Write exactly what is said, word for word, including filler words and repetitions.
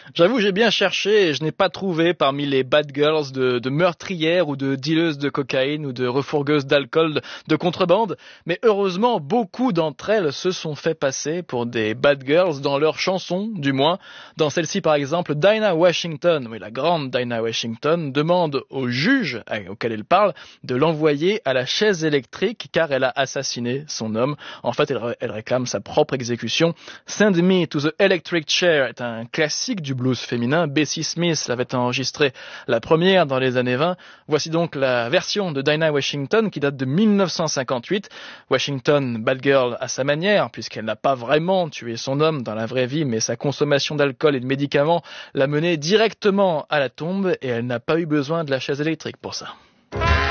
J'avoue, j'ai bien cherché et je n'ai pas trouvé parmi les bad girls de, de meurtrières ou de dealeuses de cocaïne ou de refourgueuses d'alcool de, de contrebande. Mais heureusement, beaucoup d'entre elles se sont fait passer pour des bad girls dans leurs chansons, du moins. Dans celle-ci, par exemple, Dinah Washington, oui, la grande Dinah Washington, demande au juge auquel elle parle de l'envoyer à la chaise électrique car elle a assassiné son homme. En fait, elle, elle réclame sa propre exécution. Send Me to the Electric Chair est un classique du blues féminin. Bessie Smith l'avait enregistré la première dans les années vingt. Voici donc la version de Dinah Washington qui date de mille neuf cent cinquante-huit. Washington, bad girl à sa manière, puisqu'elle n'a pas vraiment tué son homme dans la vraie vie, mais sa consommation d'alcool et de médicaments l'a menée directement à la tombe et elle n'a pas eu besoin de la chaise électrique pour ça.